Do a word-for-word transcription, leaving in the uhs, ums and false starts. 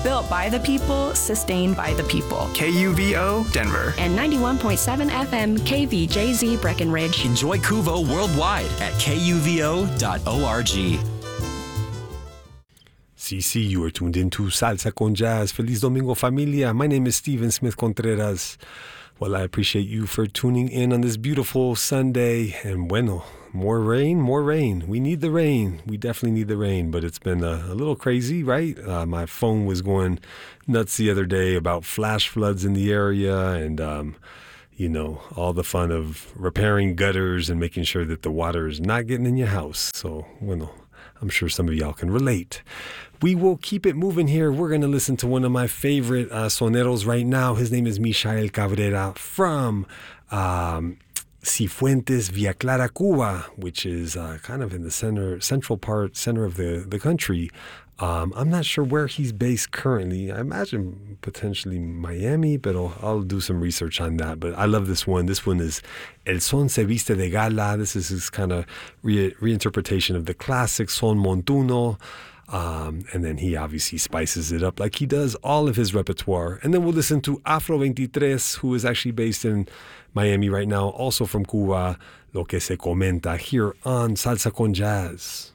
Built by the people, sustained by the people. K U V O, Denver. And ninety-one point seven F M K V J Z Breckenridge. Enjoy Kuvo worldwide at K U V O dot org. C C, you are tuned into Salsa con Jazz. Feliz Domingo, familia. My name is Steven Smith Contreras. Well, I appreciate you for tuning in on this beautiful Sunday. And bueno, more rain, more rain. We need the rain. We definitely need the rain, but it's been a, a little crazy, right? Uh, my phone was going nuts the other day about flash floods in the area and, um, you know, all the fun of repairing gutters and making sure that the water is not getting in your house. So, bueno, I'm sure some of y'all can relate. We will keep it moving here. We're going to listen to one of my favorite uh, soneros right now. His name is Michael Cabrera from um, Cifuentes, Villa Clara, Cuba, which is uh, kind of in the center, central part, center of the, the country. Um, I'm not sure where he's based currently. I imagine potentially Miami, but I'll, I'll do some research on that. But I love this one. This one is El Son Se Viste de Gala. This is his kind of re- reinterpretation of the classic Son Montuno. Um, and then he obviously spices it up like he does all of his repertoire. And then we'll listen to Afro twenty-three, who is actually based in Miami right now, also from Cuba, Lo Que Se Comenta, here on Salsa con Jazz.